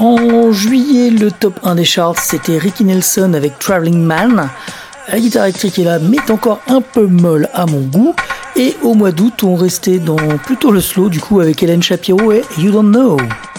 En juillet, le top 1 des charts, c'était Ricky Nelson avec Traveling Man. La guitare électrique est là, mais encore un peu molle à mon goût. Et au mois d'août, on restait dans plutôt le slow, du coup, avec Hélène Shapiro et You Don't Know.